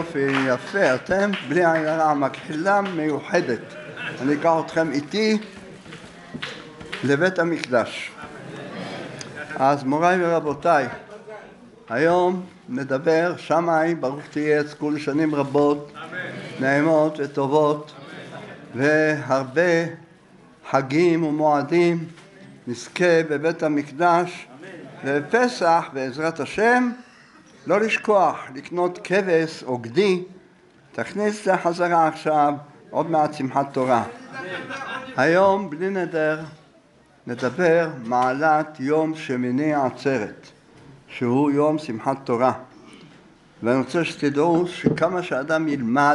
יופי, יפה, אתם בלי עין הרע, מקהלה מיוחדת. אני אקח אתכם איתי לבית המקדש. אז מוריי ורבותיי, היום נדבר שמאי ברוך תהיה זכו לשנים רבות, נעימות וטובות, והרבה חגים ומועדים נזכה בבית המקדש, ובפסח בעזרת השם לא לשכוח לקנות כבש או גדי. תכניס זה חזרה עכשיו, עוד מעט שמחת תורה. היום בלי נדר נדבר מעלת יום שמיני עצרת, שהוא יום שמחת תורה. ואני רוצה שתדעו שכמה שאדם ילמד,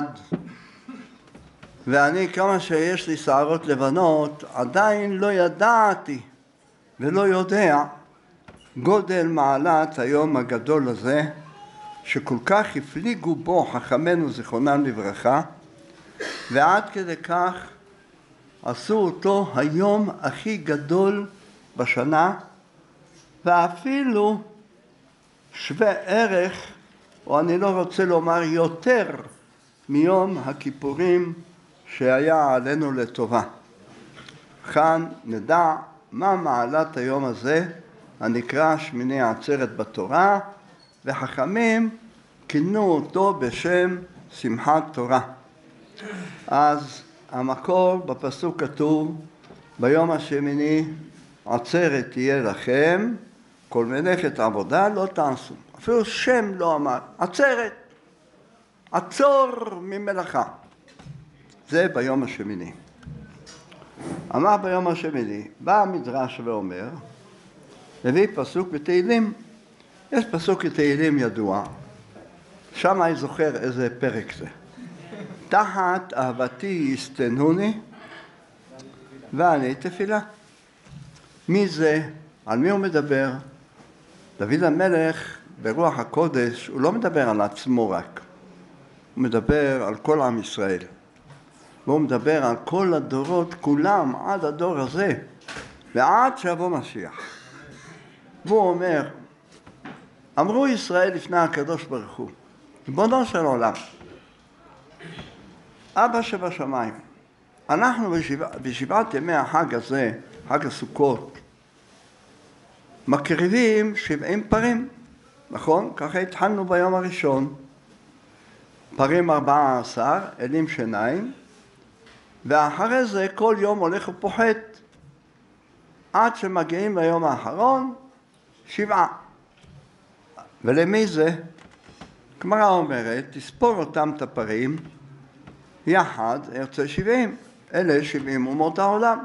ואני כמה שיש לי שערות לבנות, עדיין לא ידעתי ולא יודע גודל מעלת היום הגדול הזה, שכל כך הפליגו בו חכמינו זיכרונם לברכה, ועד כדי כך עשו אותו היום הכי גדול בשנה, ואפילו שווה ערך, או אני לא רוצה לומר יותר, מיום הכיפורים שהיה עלינו לטובה. כאן נדע מה מעלת היום הזה הנקרא שמיני עצרת בתורה, וחכמים כינו אותו בשם שמחת תורה. אז המקור בפסוק כתוב, ביום השמיני עצרת תהיה לכם, כל מלאכת עבודה לא תעשו. אפילו שם לא אמר, עצרת, עצור ממלאכה. זה ביום השמיני. אמר ביום השמיני, בא המדרש ואומר, מביא פסוק בתהילים. יש פסוק בתהילים ידוע, שם אני זוכר איזה פרק זה. תחת אהבתי יסתנוני ואני תפילה. מי זה? על מי הוא מדבר? דוד המלך ברוח הקודש, הוא לא מדבר על עצמו רק, הוא מדבר על כל עם ישראל, והוא מדבר על כל הדורות כולם עד הדור הזה ועד שיבוא משיח. והוא אומר, אמרו ישראל לפני הקדוש ברוך הוא, ריבונו של עולם, אבא שבשמיים, אנחנו בשבעת ימי החג הזה, חג הסוכות, מקריבים 70 פרים, נכון? ככה התחלנו ביום הראשון, פרים 14, אלים שניים, ואחרי זה כל יום הולך ופוחת, עד שמגיעים ביום האחרון 7. ולמי זה? גמרא אומרת, תספור אותם את הפרים, יחד יוצא 70, אלה 70 אומות העולם.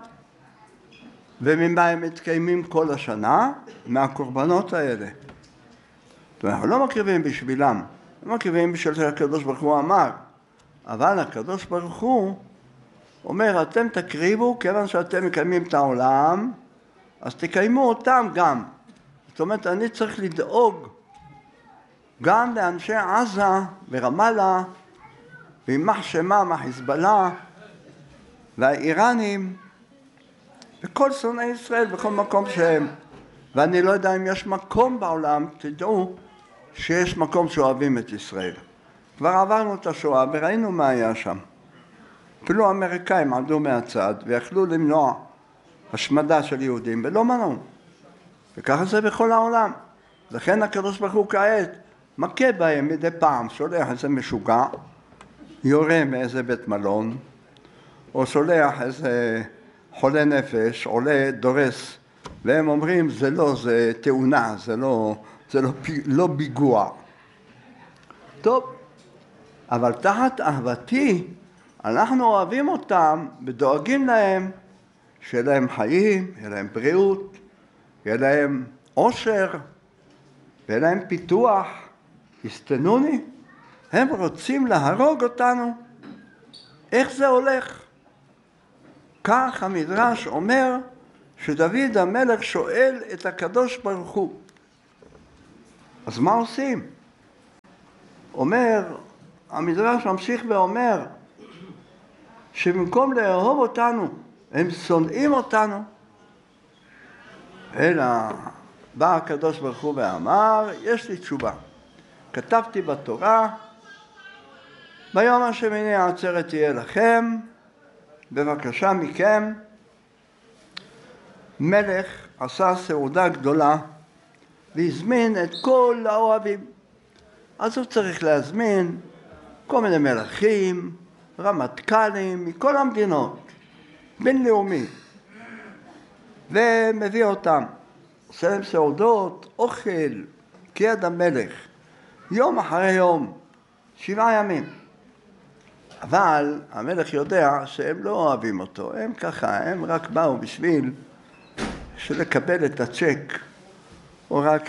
וממה הם מתקיימים כל השנה? מהקורבנות האלה. אנחנו לא מקריבים בשבילם, לא מקריבים בשביל שהקדוש ברוך הוא אמר, אבל הקדוש ברוך הוא אומר, אתם תקריבו, כיוון שאתם מקיימים את העולם, אז תקיימו אותם גם. זאת אומרת, אני צריך לדאוג גם לאנשי עזה ורמאללה וימח שמם החיזבאללה והאיראנים וכל שונאי ישראל בכל מקום שהם. ואני לא יודע אם יש מקום בעולם, תדעו שיש מקום שאוהבים את ישראל. כבר עברנו את השואה וראינו מה היה שם. אפילו האמריקאים עמדו מהצד ויכלו למנוע השמדה של יהודים ולא מנעו. וככה זה בכל העולם. לכן הקדוש ברוך הוא כעת מכה בהם מדי פעם, שולח איזה משוגע, יורה מאיזה בית מלון, או שולח איזה חולה נפש, עולה דורס, והם אומרים זה לא, זה תאונה, זה לא ביגוע. טוב, אבל תחת אהבתי אנחנו אוהבים אותם ודואגים להם, שיהיה להם חיים, יהיה להם בריאות, יהיה להם עושר, ויהיה להם פיתוח. יסתנוני, הם רוצים להרוג אותנו. איך זה הולך? כך המדרש אומר שדוד המלך שואל את הקדוש ברוך הוא. אז מה עושים? אומר, המדרש ממשיך ואומר, שבמקום לאהוב אותנו, הם שונאים אותנו. אלא בא הקדוש ברוך הוא ואמר, יש לי תשובה. כתבתי בתורה ביום השמיני העצרת תהיה לכם, בבקשה מכם. מלך עשה סעודה גדולה והזמין את כל האוהבים. אז הוא צריך להזמין כל מיני מלכים, רמטכ"לים מכל המדינות, בינלאומי, ומביא אותם, עושה להם סעודות, אוכל, כיד המלך, יום אחרי יום, 7 ימים. אבל המלך יודע שהם לא אוהבים אותו, הם ככה, הם רק באו בשביל לקבל את הצ'ק, או רק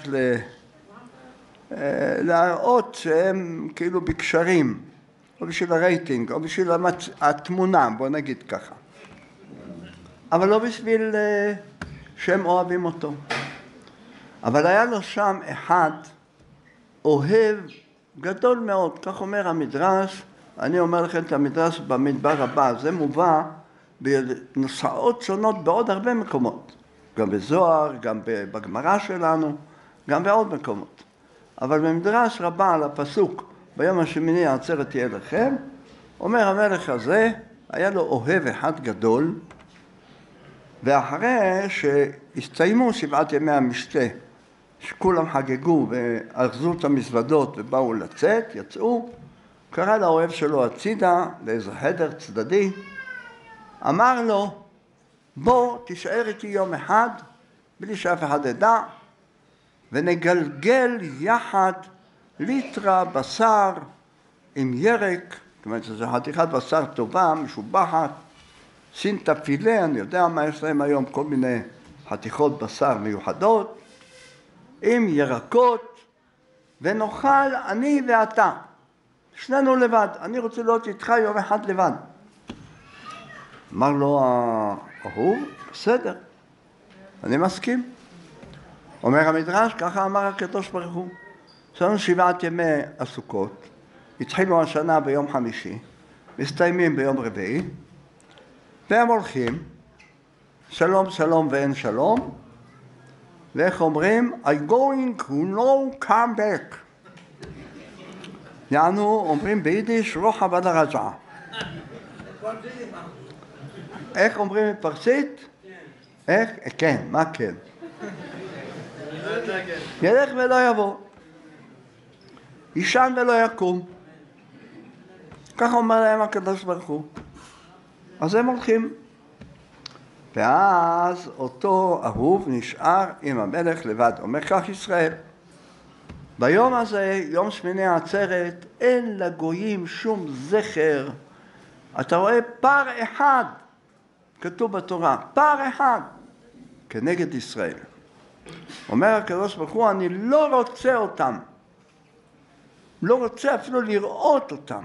להראות שהם כאילו בקשרים, או בשביל הרייטינג, או בשביל התמונה, בוא נגיד ככה. אבל לא בשביל שהם אוהבים אותו. אבל היה לו שם אחד אוהב גדול מאוד, כך אומר המדרש. אני אומר לכם את המדרש במדבר הבא, זה מובא בנוסעות שונות בעוד הרבה מקומות, גם בזוהר, גם בגמרא שלנו, גם בעוד מקומות. אבל במדרש רבה על הפסוק ביום השמיני העצרת תהיה לכם, אומר המלך הזה, היה לו אוהב אחד גדול, ואחרי שהסתיימו 7 ימי המשתה, שכולם חגגו ואחזו את המזוודות ובאו לצאת, יצאו, קרא לאוהב שלו הצידה, לאיזה חדר צדדי, אמר לו, בוא תישאר איתי יום אחד, בלי שאף אחד ידע, ונגלגל יחד ליטרה בשר עם ירק, זאת אומרת שזו חתיכת בשר טובה, משובחת, סינטה פילה, אני יודע מה יש להם היום, כל מיני חתיכות בשר מיוחדות, עם ירקות, ונאכל אני ואתה, שנינו לבד, אני רוצה להיות איתך יום אחד לבד. אמר לו האהוב, בסדר, אני מסכים. אומר המדרש, ככה אמר הקדוש ברוך הוא. יש לנו 7 ימי הסוכות, התחילו השנה ביום חמישי, מסתיימים ביום רביעי, והם הולכים, שלום שלום ואין שלום, ואיך אומרים? I going to no come back. יענו אומרים ביידיש רוחב עד הרג'עה. איך אומרים בפרסית? איך? כן, מה כן? ילך ולא יבוא, ישן ולא יקום. ככה אומר להם הקדוש ברוך הוא. אז הם הולכים. ואז אותו אהוב נשאר עם המלך לבד. אומר כך ישראל. ביום הזה, יום שמיני העצרת, אין לגויים שום זכר. אתה רואה פר אחד, כתוב בתורה, פר אחד, כנגד ישראל. אומר הקדוש ברוך הוא, אני לא רוצה אותם. לא רוצה אפילו לראות אותם.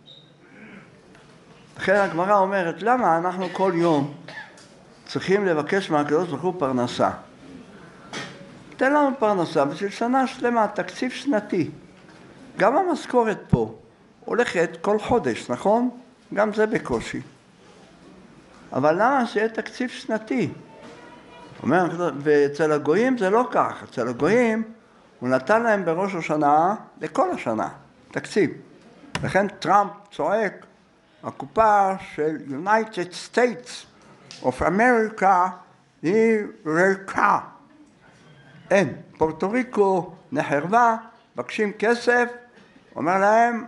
לכן הגמרא אומרת, למה אנחנו כל יום צריכים לבקש מהקדוש ברוך הוא פרנסה? תן לנו פרנסה בשביל שנה שלמה, תקציב שנתי. גם המשכורת פה הולכת כל חודש, נכון? גם זה בקושי. אבל למה שיהיה תקציב שנתי? אומר, ואצל הגויים זה לא כך. אצל הגויים הוא נתן להם בראש השנה לכל השנה, תקציב. לכן טראמפ צועק, הקופה של United States of America היא ריקה. אין, פורטו ריקו נחרבה, בקשים כסף, אומר להם,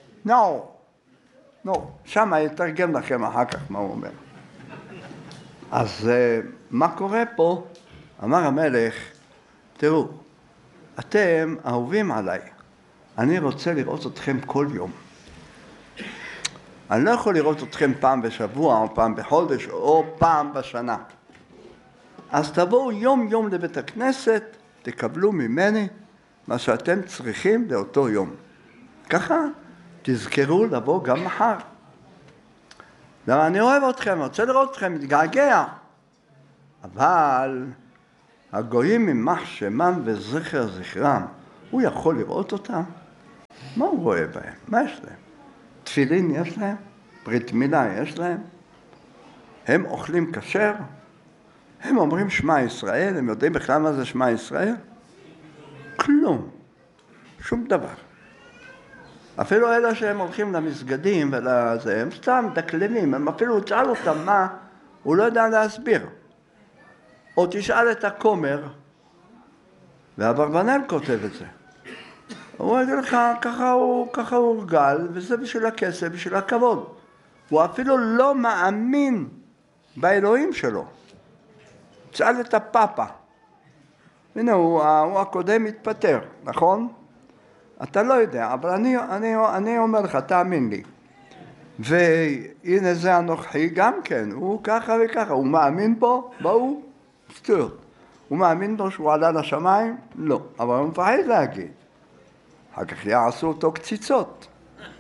no, שם יתרגם לכם אחר כך מה הוא אומר. אז מה קורה פה? אמר המלך, תראו, אתם אהובים עליי, אני רוצה לראות אתכם כל יום. אני לא יכול לראות אתכם פעם בשבוע, או פעם בחודש, או פעם בשנה. אז תבואו יום יום לבית הכנסת, תקבלו ממני מה שאתם צריכים לאותו יום. ככה תזכרו לבוא גם מחר. למה אני אוהב אתכם, רוצה לראות אתכם, מתגעגע. אבל הגויים ממח שמם וזכר זכרם, הוא יכול לראות אותם? מה הוא רואה בהם? מה יש להם? תפילין יש להם? ברית מילה יש להם? הם אוכלים כשר? הם אומרים שמע ישראל? הם יודעים בכלל מה זה שמע ישראל? כלום. שום דבר. אפילו אלה שהם הולכים למסגדים ולזה, הם סתם דקלמים, הם אפילו תשאל אותם מה, הוא לא יודע להסביר. או תשאל את הכומר, והאברבנאל כותב את זה. הוא יגיד לך, ככה הוא הורגל, וזה בשביל הכסף, בשביל הכבוד. הוא אפילו לא מאמין באלוהים שלו. תשאל את הפאפה. הנה, הוא הקודם מתפטר, נכון? אתה לא יודע, אבל אני אומר לך, תאמין לי. והנה זה הנוכחי גם כן, הוא ככה וככה, הוא מאמין בו? בואו, שטויות. הוא מאמין בו שהוא עלה לשמיים? לא, אבל הוא מפחד להגיד. אחר כך יעשו אותו קציצות.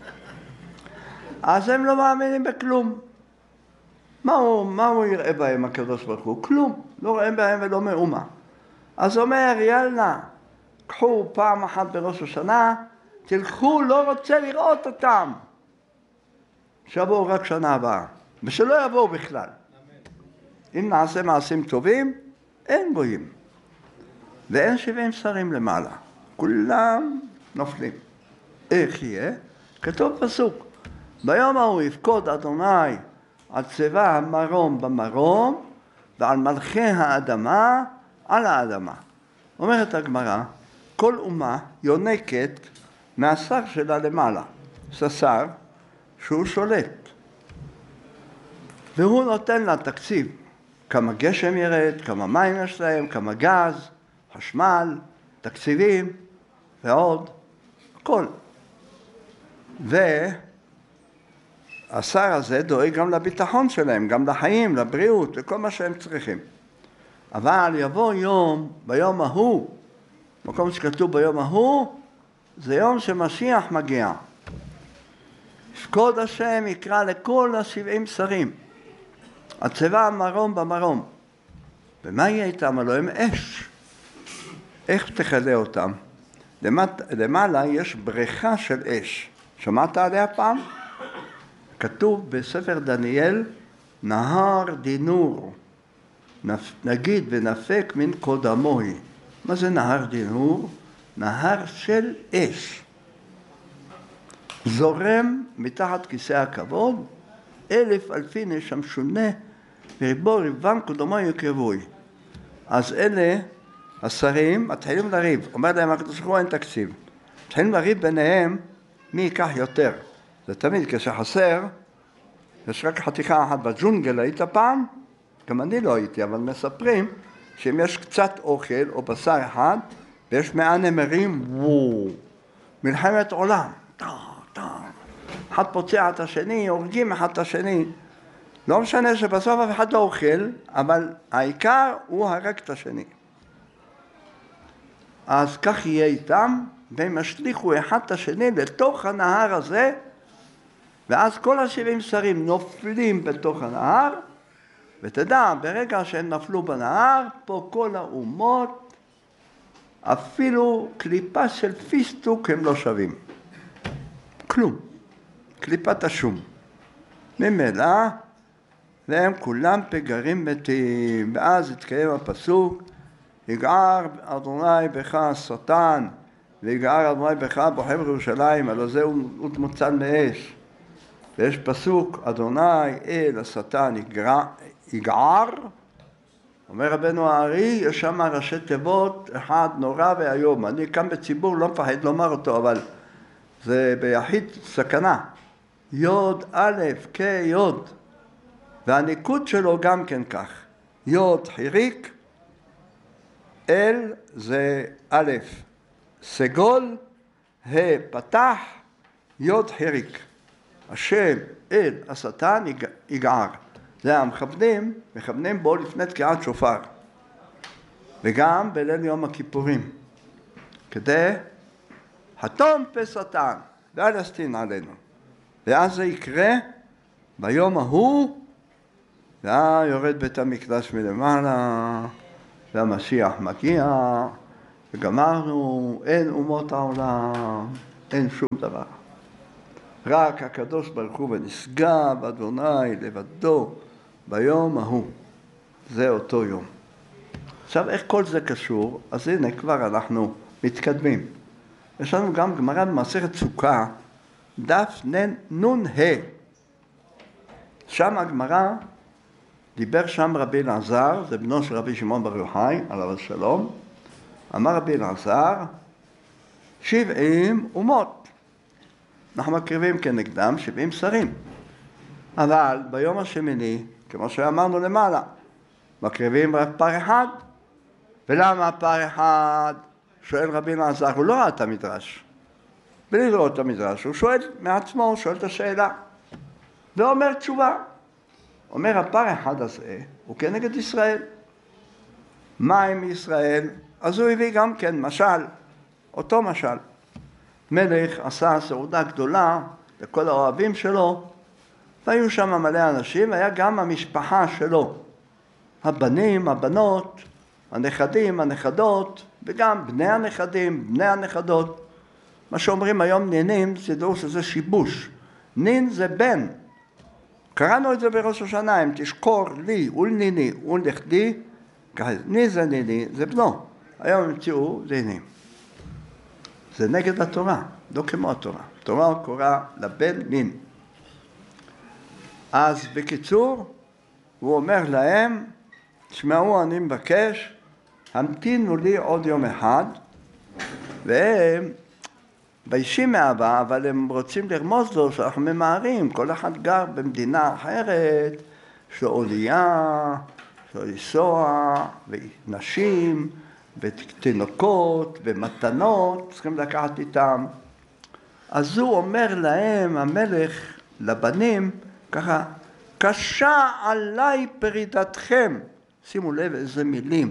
אז הם לא מאמינים בכלום. מה הוא יראה בהם הקדוש ברוך הוא? כלום, לא רואה בהם ולא מאומה. אז אומר, יאללה, קחו פעם אחת בראש השנה, תלכו, לא רוצה לראות אותם. שיבואו רק שנה הבאה, ושלא יבואו בכלל. אם נעשה מעשים טובים, אין גויים. ואין 70 שרים למעלה. כולם נופלים. איך יהיה? כתוב פסוק. ביום ההוא יפקוד אדוני על צבא המרום במרום, ועל מלכי האדמה על האדמה. אומרת הגמרא, כל אומה יונקת מהשר שלה למעלה. זה שר שהוא שולט. והוא נותן לה תקציב. כמה גשם ירד, כמה מים יש להם, כמה גז, חשמל, תקציבים ועוד, הכל. והשר הזה דואג גם לביטחון שלהם, גם לחיים, לבריאות, לכל מה שהם צריכים. אבל יבוא יום, ביום ההוא, מקום שכתוב ביום ההוא, זה יום שמשיח מגיע. יפקוד השם יקרא לכל 70 שרים. הצבא המרום במרום. ומה יהיה איתם? הלוא הם אש. איך תכלה אותם? למעלה יש בריכה של אש. שמעת עליה פעם? כתוב בספר דניאל, נהר דינור. נגיד ונפק מן קודמוי. מה זה נהר דינור? נהר של אש. זורם מתחת כיסא הכבוד, 1000 אלפין ישמשונה, וריבו ריבם קודמוי יקרבוי. אז אלה השרים מתחילים לריב, אומר להם הקדוש ברוך הוא אין תקציב. מתחילים לריב ביניהם מי ייקח יותר. זה תמיד כשחסר, יש רק חתיכה אחת בג'ונגל, היית פעם? גם אני לא הייתי, אבל מספרים שאם יש קצת אוכל או בשר אחד, ויש 100 נמרים, מלחמת עולם. אחד פוצע את השני, הורגים אחד את השני. לא משנה שבסוף אף אחד לא אוכל, אבל העיקר הוא הרג את השני. אז כך יהיה איתם, והם ישליכו אחד את השני לתוך הנהר הזה, ואז כל 70 שרים נופלים בתוך הנהר, ותדע, ברגע שהם נפלו בנהר, פה כל האומות, אפילו קליפה של פיסטוק הם לא שווים. כלום. קליפת השום. ממילא, והם כולם פגרים מתים. ואז התקיים הפסוק, יגער אדוני בך השטן, ויגער אדוני בך בוחר ירושלים, הלא זה הוא מוצל מאש. ויש פסוק, אדוני אל השטן יגער, אומר רבנו הארי, יש שם ראשי תיבות, אחד נורא והיום. אני כאן בציבור לא מפחד לומר אותו, אבל זה ביחיד סכנה. יוד א' כ' יוד, והניקוד שלו גם כן כך. יוד חיריק, אל זה א' סגול, ה' פתח, יוד חיריק. השם אל השטן יגער. זה מכוונים בו לפני תקיעת שופר. וגם בליל יום הכיפורים. כדי התום פשטן, ואל יסטין עלינו. ואז זה יקרה ביום ההוא, ויורד בית המקדש מלמעלה, והמשיח מגיע, וגמרנו, אין אומות העולם, אין שום דבר. רק הקדוש ברוך הוא ונשגב אדוני לבדו ביום ההוא. זה אותו יום. עכשיו איך כל זה קשור? אז הנה כבר אנחנו מתקדמים. יש לנו גם גמרא במסכת סוכה דף נ"ה. שם הגמרא דיבר שם רבי אלעזר, זה בנו של רבי שמעון בר יוחאי, עליו השלום. אמר רבי אלעזר, 70 אומות. אנחנו מקריבים כנגדם 70 שרים. אבל ביום השמיני, כמו שאמרנו למעלה, מקריבים רק פר אחד. ולמה פר אחד? שואל רבי אלעזר, הוא לא ראה את המדרש. בלי לראות את המדרש, הוא שואל מעצמו, הוא שואל את השאלה. ואומר תשובה. אומר הפר אחד הזה, הוא כנגד ישראל. מה עם ישראל? אז הוא הביא גם כן משל, אותו משל. מלך עשה סעודה גדולה לכל האוהבים שלו, והיו שם מלא אנשים, והיה גם המשפחה שלו. הבנים, הבנות, הנכדים, הנכדות, וגם בני הנכדים, בני הנכדות. מה שאומרים היום נינים, תדעו שזה שיבוש. נין זה בן. קראנו את זה בראש השנה, אם תשקור לי ולניני ולנכדי, ני זה ניני, זה בנו. היום המציאו נינים. זה נגד התורה, לא כמו התורה. התורה קוראה לבן נין. אז בקיצור, הוא אומר להם, תשמעו, אני מבקש, המתינו לי עוד יום אחד, והם ביישים מאהבה, אבל הם רוצים לרמוז לו שאנחנו ממהרים, כל אחד גר במדינה אחרת, יש לו עלייה, יש לו לנסוע, ונשים, ותינוקות, ומתנות, צריכים לקחת איתם. אז הוא אומר להם, המלך, לבנים, ככה, קשה עליי פרידתכם. שימו לב איזה מילים.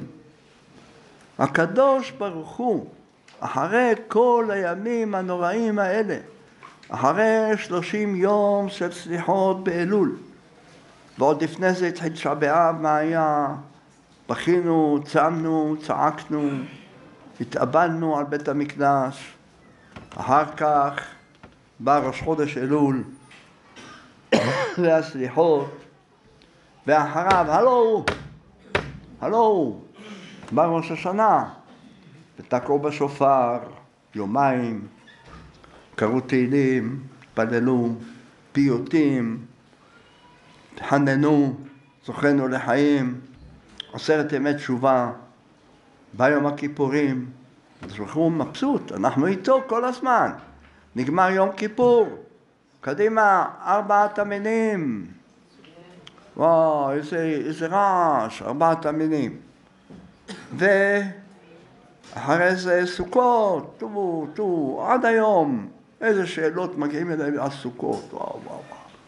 הקדוש ברוך הוא, אחרי כל הימים הנוראים האלה, אחרי 30 יום של סליחות באלול, ועוד לפני זה התחיל תשעה באב, מה היה? בכינו, צמנו, צעקנו, התאבלנו על בית המקדש, אחר כך בא ראש חודש אלול, והסליחות, ואחריו, הלו, בא ראש השנה, ותקעו בשופר, יומיים, קראו תהילים, התפללו, פיוטים, התחננו, זוכנו לחיים, 10 ימי תשובה, בא יום הכיפורים, אז הוא מבסוט, אנחנו איתו כל הזמן, נגמר יום כיפור, קדימה, 4 המינים, וואו, איזה רעש, 4 המינים, ואחרי זה סוכות, עד היום, איזה שאלות מגיעים אליי על סוכות, וואו.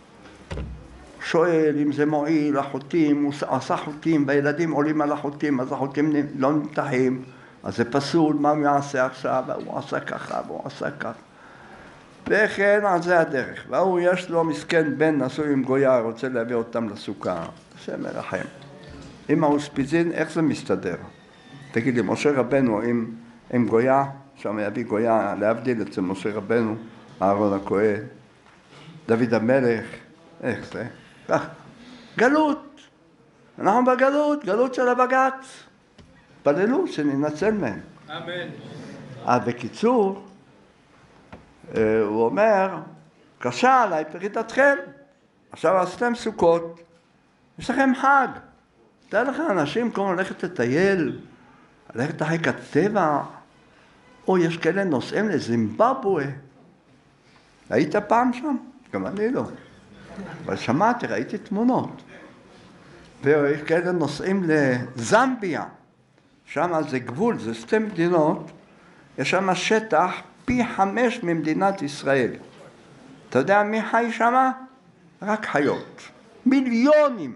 שואל אם זה מועיל, החוטים, הוא עשה חוטים, והילדים עולים על החוטים, אז החוטים לא נמתחים, אז זה פסול, מה הוא יעשה עכשיו? הוא עשה ככה, והוא עשה ככה. וכן, על זה הדרך. והוא יש לו מסכן בן נשוי עם גויה, רוצה להביא אותם לסוכה. זה מרחם. עם האוספיזין, איך זה מסתדר? תגיד לי, משה רבנו עם גויה, שם יביא גויה, להבדיל אצל משה רבנו, אהרון הכהן, דוד המלך, איך זה? כך, גלות. אנחנו בגלות, גלות של הבג"ץ. פללו שננצל מהם. אמן. בקיצור, הוא אומר, קשה עליי פרידתכם. עכשיו עשיתם סוכות, יש לכם חג. תראה לך אנשים כמו ללכת לטייל, ללכת לחיק הטבע, או יש כאלה נוסעים לזימבבואה. היית פעם שם? גם אני לא. אבל שמעתי, ראיתי תמונות. ויש כאלה נוסעים לזמביה. שם זה גבול, זה 2 מדינות. יש שם שטח פי 5 ממדינת ישראל. אתה יודע מי חי שם? רק חיות. מיליונים.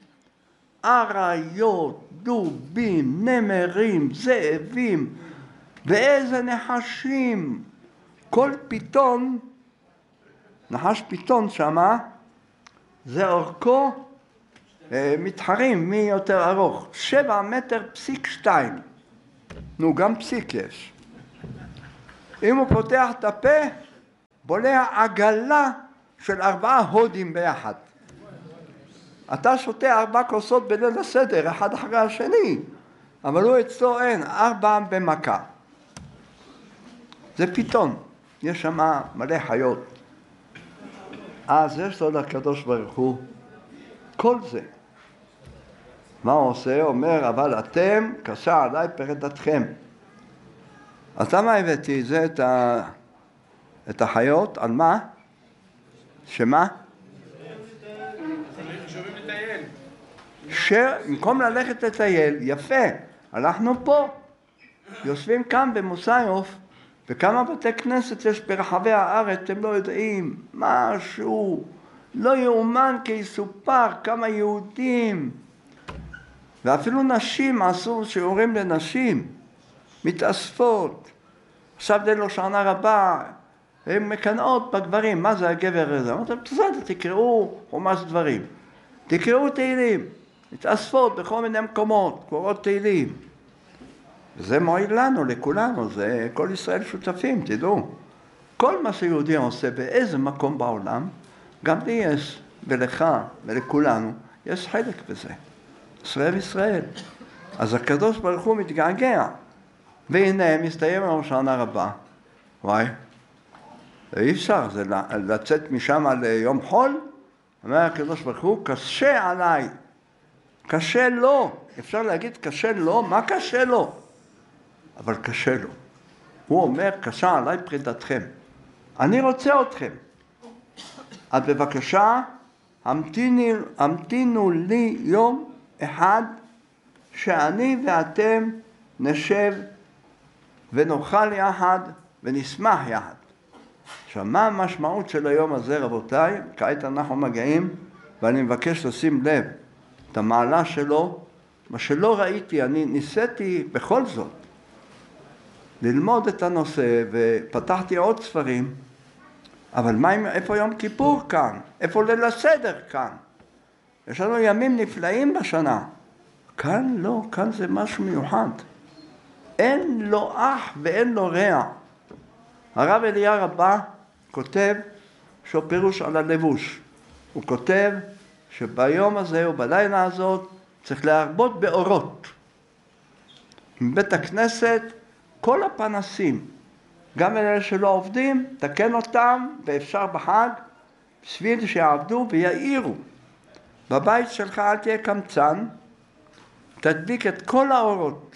אריות, דובים, נמרים, זאבים, ואיזה נחשים. כל פיתון, נחש פיתון שמה, זה אורכו, מתחרים מי יותר ארוך, 7.2 מטר. נו, גם פסיק יש. אם הוא פותח את הפה, בולע עגלה של 4 הודים ביחד. אתה שותה 4 כוסות בליל הסדר, אחד אחרי השני, אבל הוא אצלו אין, 4 במכה. זה פיתון, יש שם מלא חיות. אז יש לו לקדוש ברוך הוא כל זה. מה הוא עושה? הוא אומר, אבל אתם, קשה עליי פרדתכם. אז למה הבאתי את זה, את החיות? על מה? שמה? שבמקום ללכת לטייל, יפה, הלכנו פה, יושבים כאן במוסיוף, וכמה בתי כנסת יש ברחבי הארץ, אתם לא יודעים, משהו, לא יאומן כי יסופר, כמה יהודים, ואפילו נשים עשו שיעורים לנשים, מתאספות, עכשיו זה לא שנה רבה, הן מקנאות בגברים, מה זה הגבר הזה? אמרתם, בסדר, תקראו חומש דברים, תקראו תהילים, מתאספות בכל מיני מקומות, קוראות תהילים. זה מועיל לנו, לכולנו, זה כל ישראל שותפים, תדעו. כל מה שיהודי עושה באיזה מקום בעולם, גם לי יש, ולך ולכולנו, יש חלק בזה. ישראל ישראל. אז הקדוש ברוך הוא מתגעגע, והנה מסתיים לנו שנה רבה. וואי, אי אפשר, זה לצאת משם ליום חול, אומר הקדוש ברוך הוא, קשה עליי, קשה לו, אפשר להגיד קשה לו, מה קשה לו? אבל קשה לו. הוא אומר, קשה עליי פרידתכם. אני רוצה אתכם. אז בבקשה, המתינו לי יום אחד, שאני ואתם נשב ונאכל יחד ונשמח יחד. עכשיו, מה המשמעות של היום הזה, רבותיי? כעת אנחנו מגיעים, ואני מבקש לשים לב, את המעלה שלו, מה שלא ראיתי, אני ניסיתי בכל זאת, ללמוד את הנושא, ופתחתי עוד ספרים, אבל איפה יום כיפור כאן? איפה ליל הסדר כאן? יש לנו ימים נפלאים בשנה. כאן לא, כאן זה משהו מיוחד. אין לו אח ואין לו רע. הרב אליה רבה כותב שהוא פירוש על הלבוש. הוא כותב שביום הזה ובלילה הזאת צריך להרבות באורות. מבית הכנסת כל הפנסים, גם אלה שלא עובדים, תקן אותם ואפשר בחג, בשביל שיעבדו ויעירו. בבית שלך אל תהיה קמצן, תדליק את כל האורות,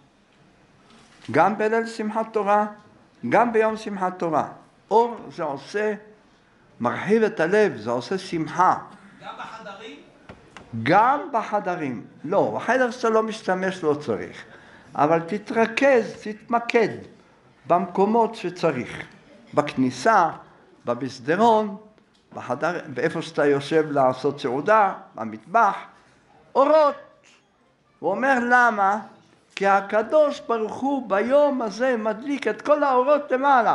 גם בליל שמחת תורה, גם ביום שמחת תורה. אור זה עושה, מרחיב את הלב, זה עושה שמחה. גם בחדרים? גם בחדרים. לא, בחדר שאתה לא משתמש לא צריך. אבל תתרכז, תתמקד במקומות שצריך. בכניסה, במסדרון, בחדר, באיפה שאתה יושב לעשות סעודה, במטבח, אורות. הוא אומר למה? כי הקדוש ברוך הוא ביום הזה מדליק את כל האורות למעלה.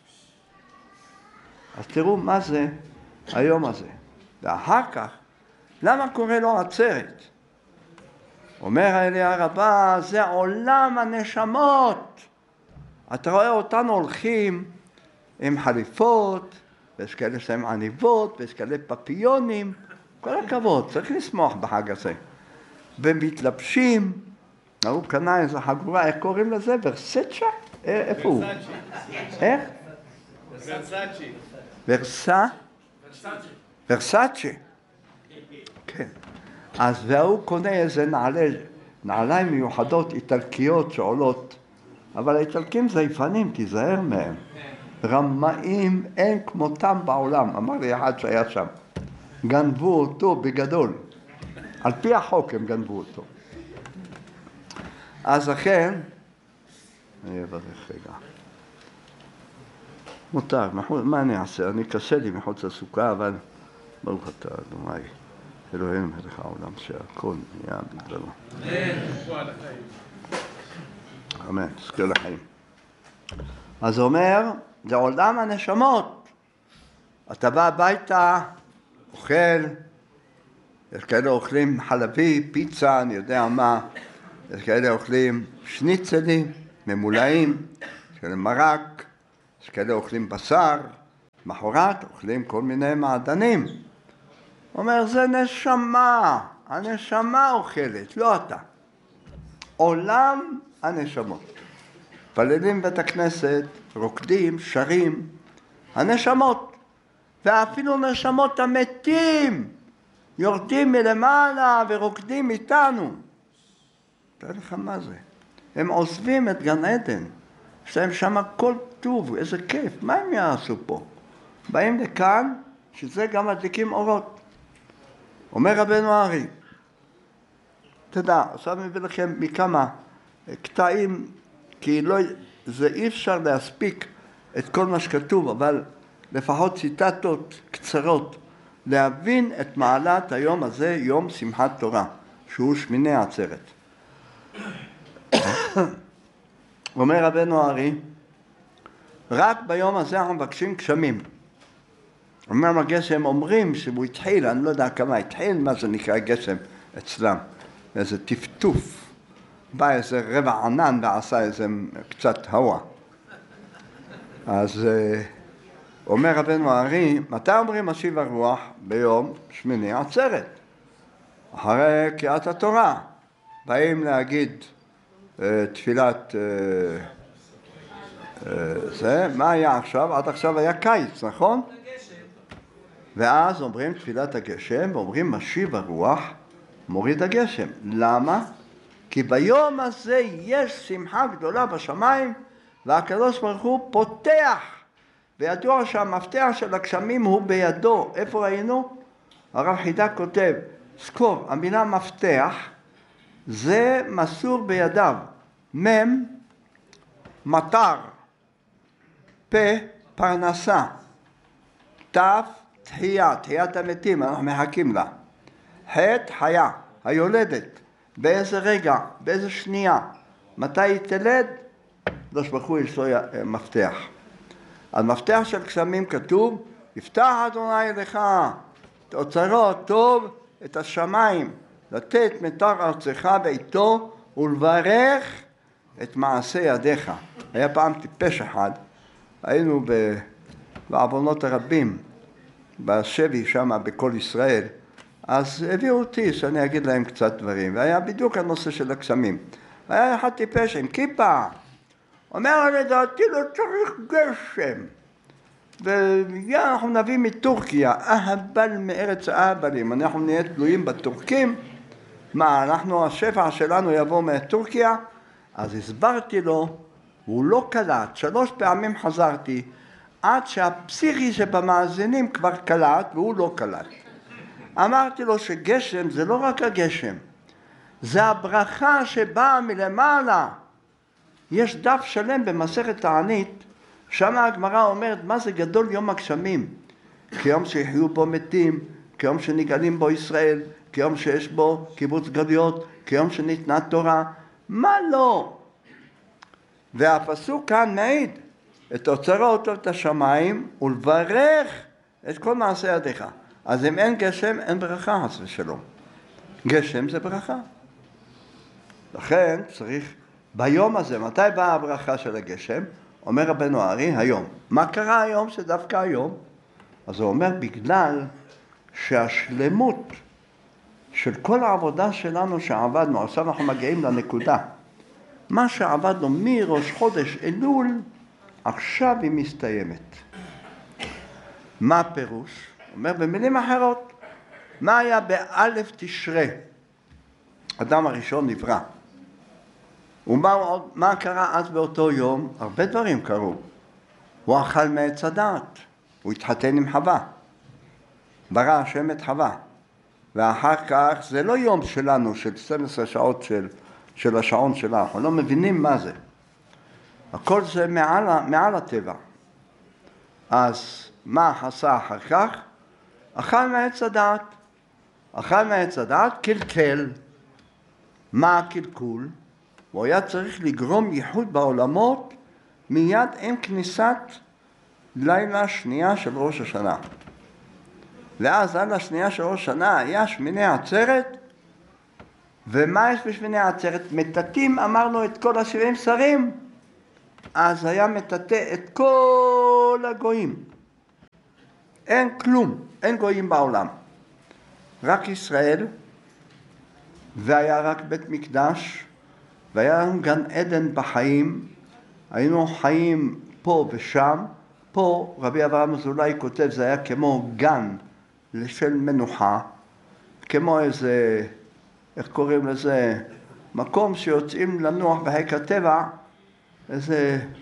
אז תראו מה זה היום הזה. ואחר כך, למה קורא לו עצרת? אומר אליה רבה, זה עולם הנשמות. אתה רואה אותנו הולכים עם חליפות, ויש כאלה שהם עניבות, ויש כאלה פפיונים, כל הכבוד, צריך לשמוח בחג הזה. ומתלבשים, הוא קנה איזו חגורה, איך קוראים לזה? ורסצ'ה? איפה הוא? איך? ורסצ'ה. ורסצ'ה. כן. אז והוא קונה איזה נעליים מיוחדות איטלקיות שעולות, אבל האיטלקים זייפנים, תיזהר מהם. רמאים אין כמותם בעולם, אמר לי אחד שהיה שם. גנבו אותו בגדול. על פי החוק הם גנבו אותו. אז לכן, אני אברך רגע. מותר, מה אני אעשה? אני קשה לי מחוץ לסוכה, אבל ברוך אתה, אדוני, אלוהינו מלך העולם, שהכל נהיה בגללו. אמן, זכה לחיים. אז הוא אומר, זה עולם הנשמות. אתה בא הביתה, אוכל, יש כאלה אוכלים חלבי, פיצה, אני יודע מה, יש כאלה אוכלים שניצלים, ממולאים, יש כאלה מרק, יש כאלה אוכלים בשר, מחרת אוכלים כל מיני מעדנים. הוא אומר, זה נשמה, הנשמה אוכלת, לא אתה. עולם הנשמות. פללים בית הכנסת, רוקדים, שרים, הנשמות. ואפילו נשמות המתים יורדים מלמעלה ורוקדים איתנו. תראה לך מה זה. הם עוזבים את גן עדן, יש להם שם כל טוב, איזה כיף, מה הם יעשו פה? באים לכאן, שזה גם מדליקים אורות. אומר רבנו הארי, תדע, עכשיו אני מביא לכם מכמה קטעים, כי זה אי אפשר להספיק את כל מה שכתוב, אבל לפחות ציטטות קצרות, להבין את מעלת היום הזה, יום שמחת תורה, שהוא שמיני עצרת. אומר רבנו הארי, רק ביום הזה אנחנו מבקשים גשמים. אומנם הגשם אומרים שהוא התחיל, אני לא יודע כמה התחיל, מה זה נקרא גשם אצלם, איזה טפטוף, בא איזה רבע ענן ועשה איזה קצת הווה. אז אומר רבנו הארי, מתי אומרים משיב הרוח? ביום שמיני עצרת, אחרי קריאת התורה, באים להגיד תפילת זה, מה היה עכשיו? עד עכשיו היה קיץ, נכון? ואז אומרים תפילת הגשם, ואומרים משיב הרוח, מוריד הגשם. למה? כי ביום הזה יש שמחה גדולה בשמיים, והקדוש ברוך הוא פותח, וידוע שהמפתח של הגשמים הוא בידו. איפה ראינו? הרב חידה כותב, זכור, המילה מפתח זה מסור בידיו. מם, מטר, פה, פרנסה, תף, תחייה, תחיית המתים, אנחנו מחכים לה. חטא, חיה, היולדת, באיזה רגע, באיזה שנייה, מתי היא תלד? הקדוש ברוך הוא יש לו מפתח. על מפתח של גשמים כתוב, יפתח אדוני לך את אוצרו טוב את השמיים, לתת מטר ארצך ואיתו ולברך את מעשה ידיך. היה פעם טיפש אחד, היינו בעוונות הרבים, בשבי שם בכל ישראל, אז הביאו אותי שאני אגיד להם קצת דברים, והיה בדיוק הנושא של הגשמים. היה אחד טיפש עם כיפה, אומר לדעתי לא צריך גשם, ואנחנו נביא מטורקיה, אהבל מארץ האהבלים, אנחנו נהיה תלויים בטורקים, מה, אנחנו, השפע שלנו יבוא מטורקיה? אז הסברתי לו, הוא לא קלט, 3 פעמים חזרתי, עד שהפסיכי שבמאזינים כבר קלט, והוא לא קלט. אמרתי לו שגשם זה לא רק הגשם, זה הברכה שבאה מלמעלה. יש דף שלם במסכת תענית, שם הגמרא אומרת מה זה גדול יום הגשמים, כיום שיחיו בו מתים, כיום שנגאלים בו ישראל, כיום שיש בו קיבוץ גלויות, כיום שניתנה תורה, מה לא? והפסוק כאן מעיד, את אוצרו אותו את השמיים ולברך את כל מעשה ידיך. אז אם אין גשם אין ברכה חס ושלום. גשם זה ברכה. לכן צריך ביום הזה, מתי באה הברכה של הגשם? אומר רבנו הארי, היום. מה קרה היום שדווקא היום? אז הוא אומר בגלל שהשלמות של כל העבודה שלנו שעבדנו, עכשיו אנחנו מגיעים לנקודה, מה שעבדנו מראש חודש אלול, עכשיו היא מסתיימת. מה הפירוש? אומר במילים אחרות, מה היה באלף תשרה? אדם הראשון נברא. ומה קרה אז באותו יום? הרבה דברים קרו. הוא אכל מעץ הדעת, הוא התחתן עם חווה, ברא השם את חווה, ואחר כך זה לא יום שלנו של 12 שעות של השעון שלנו, אנחנו לא מבינים מה זה. הכל זה מעל הטבע. אז מה עשה אחר כך? אכל מעץ הדעת. אכל מעץ הדעת, קלקל. מה הקלקול? הוא היה צריך לגרום ייחוד בעולמות מיד עם כניסת לילה שנייה של ראש השנה. ואז לילה שנייה של ראש השנה היה שמיני עצרת, ומה יש בשמיני עצרת? מטאטים, אמרנו, את כל 70 שרים. אז היה מטאטא את כל הגויים. אין כלום, אין גויים בעולם. רק ישראל, והיה רק בית מקדש, והיה לנו גן עדן בחיים, היינו חיים פה ושם, פה רבי אברהם אזולאי כותב, זה היה כמו גן של מנוחה, כמו איזה, איך קוראים לזה, מקום שיוצאים לנוח בחיק הטבע, איזה